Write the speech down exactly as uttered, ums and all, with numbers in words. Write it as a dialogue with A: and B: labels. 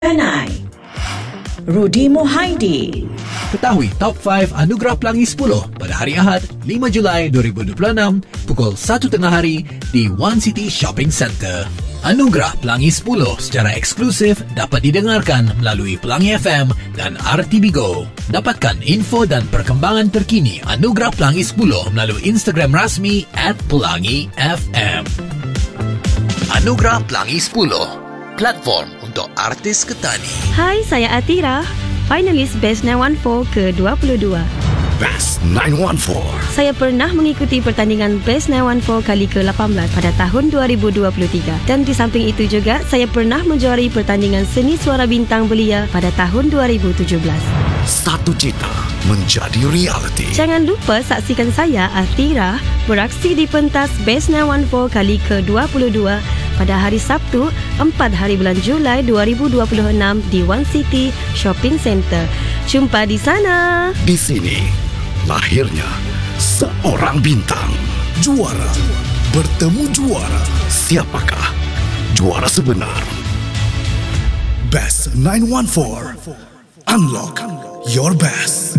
A: Danai, Rudi Mohaidi.
B: Ketahui Top lima Anugerah Pelangi sepuluh pada hari Ahad lima Julai dua ribu dua puluh enam pukul satu tengah hari di One City Shopping Centre. Anugerah Pelangi sepuluh secara eksklusif dapat didengarkan melalui Pelangi F M dan R T B Go. Dapatkan info dan perkembangan terkini Anugerah Pelangi sepuluh melalui Instagram rasmi at Pelangi F M. Anugerah Pelangi sepuluh, platform untuk artis ketani.
C: Hai, saya Atira, finalis Best sembilan satu empat ke dua puluh dua.
D: Best sembilan satu empat.
C: Saya pernah mengikuti pertandingan Best sembilan satu empat kali ke lapan belas pada tahun dua ribu dua puluh tiga. Dan di samping itu juga, saya pernah menjuari pertandingan Seni Suara Bintang Belia pada tahun dua ribu tujuh belas.
D: Satu cita menjadi realiti.
C: Jangan lupa saksikan saya, Atira, beraksi di pentas Best sembilan satu empat kali ke dua puluh dua pada hari Sabtu, empat hari bulan Julai dua ribu dua puluh enam di One City Shopping Centre. Jumpa di sana.
D: Di sini lahirnya seorang bintang. Juara bertemu juara. Siapakah juara sebenar? Best sembilan satu empat. Unlock your best.